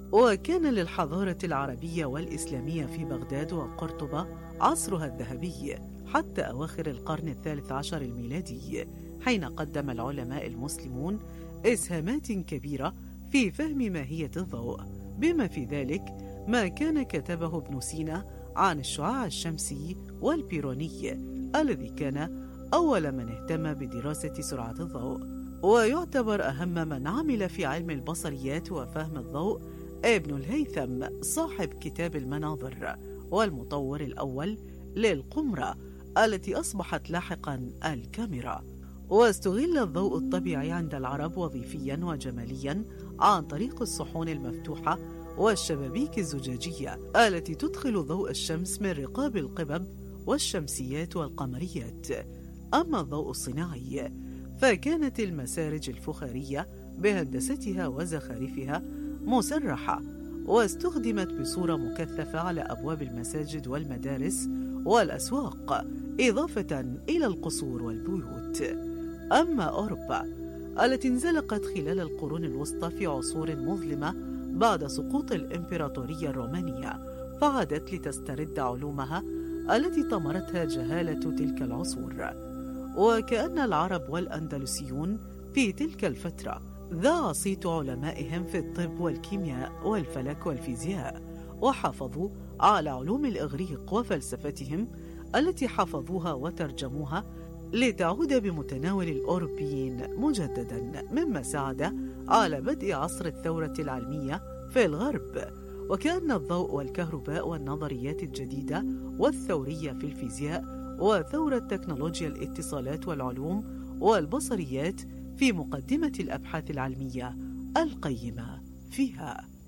وكان للحضارة العربية والإسلامية في بغداد وقرطبة عصرها الذهبي حتى أواخر القرن الثالث عشر الميلادي، حين قدم العلماء المسلمون إسهامات كبيرة في فهم ماهية الضوء، بما في ذلك ما كان كتبه ابن سينا عن الشعاع الشمسي والبيروني الذي كان أول من اهتم بدراسة سرعة الضوء. ويعتبر أهم من عمل في علم البصريات وفهم الضوء ابن الهيثم صاحب كتاب المناظر والمطور الأول للقمرة التي أصبحت لاحقا الكاميرا. واستغل الضوء الطبيعي عند العرب وظيفيا وجماليا عن طريق الصحون المفتوحة والشبابيك الزجاجية التي تدخل ضوء الشمس من رقاب القبب والشمسيات والقمريات. أما الضوء الصناعي فكانت المسارج الفخارية بهندستها وزخارفها مسرحة، واستخدمت بصورة مكثفة على أبواب المساجد والمدارس والأسواق، إضافة إلى القصور والبيوت. أما أوروبا التي انزلقت خلال القرون الوسطى في عصور مظلمة بعد سقوط الإمبراطورية الرومانية، فعادت لتسترد علومها التي طمرتها جهالة تلك العصور. وكأن العرب والأندلسيون في تلك الفترة ذاع صيت علمائهم في الطب والكيمياء والفلك والفيزياء، وحافظوا على علوم الإغريق وفلسفتهم التي حفظوها وترجموها لتعود بمتناول الأوروبيين مجددا، مما ساعد على بدء عصر الثورة العلمية في الغرب. وكأن الضوء والكهرباء والنظريات الجديدة والثورية في الفيزياء وثورة تكنولوجيا الاتصالات والعلوم والبصريات في مقدمة الأبحاث العلمية القيمة فيها.